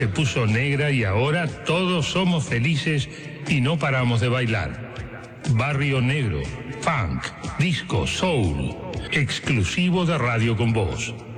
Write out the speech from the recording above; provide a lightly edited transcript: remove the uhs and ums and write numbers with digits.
se puso negra y ahora todos somos felices y no paramos de bailar. Barrio Negro, funk, disco, soul, exclusivo de Radio Con Voz.